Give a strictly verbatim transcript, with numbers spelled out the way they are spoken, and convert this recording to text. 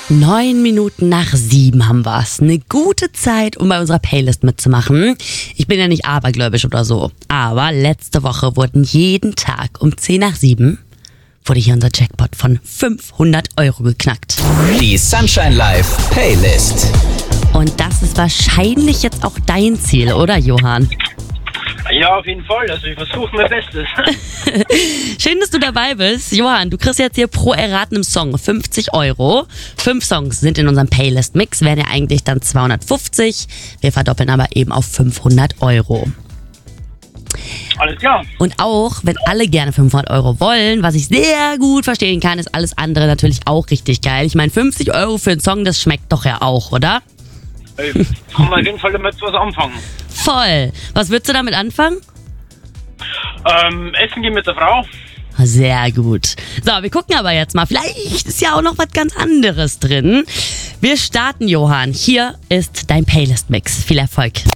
Neun Minuten nach sieben haben wir's. Eine gute Zeit, um bei unserer Playlist mitzumachen. Ich bin ja nicht abergläubisch oder so, aber letzte Woche wurden jeden Tag um zehn nach sieben wurde hier unser Jackpot von fünfhundert Euro geknackt. Die Sunshine Live Playlist. Und das ist wahrscheinlich jetzt auch dein Ziel, oder Johann? Ja, auf jeden Fall. Also ich versuche mein Bestes. Schön, dass du dabei bist. Johann, du kriegst jetzt hier pro erratenem Song fünfzig Euro. Fünf Songs sind in unserem Playlist-Mix, wären ja eigentlich dann zweihundertfünfzig. Wir verdoppeln aber eben auf fünfhundert Euro. Alles klar. Und auch, wenn alle gerne fünfhundert Euro wollen, was ich sehr gut verstehen kann, ist alles andere natürlich auch richtig geil. Ich meine, fünfzig Euro für einen Song, das schmeckt doch ja auch, oder? Ey, kann man auf jeden Fall damit was anfangen. Voll. Was würdest du damit anfangen? Ähm, essen gehen mit der Frau. Sehr gut. So, wir gucken aber jetzt mal. Vielleicht ist ja auch noch was ganz anderes drin. Wir starten, Johann. Hier ist dein Playlist-Mix. Viel Erfolg.